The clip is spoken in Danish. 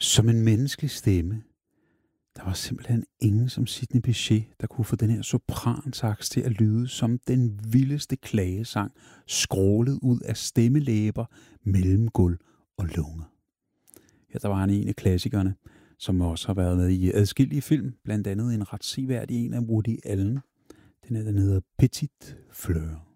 Som en menneskelig stemme. Der var simpelthen ingen som Sidney Bechet, der kunne få den her sopransaks til at lyde som den vildeste klagesang, skrålet ud af stemmelæber, mellem gulv og lunger. Ja, der var han en af klassikerne, som også har været med i adskillige film, blandt andet en ret seværdig en af Woody Allen. Den hedder Petite Fleur.